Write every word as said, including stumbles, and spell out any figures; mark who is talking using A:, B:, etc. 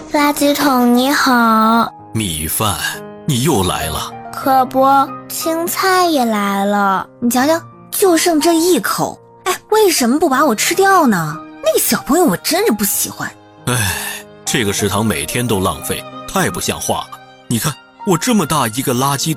A: 垃圾桶你好。
B: 米饭，你又来了。
A: 可不，青菜也来了。
C: 你瞧瞧，就剩这一口，哎，为什么不把我吃掉呢？那个小朋友我真是不喜欢。
B: 哎，这个食堂每天都浪费，太不像话了。你看我这么大一个垃圾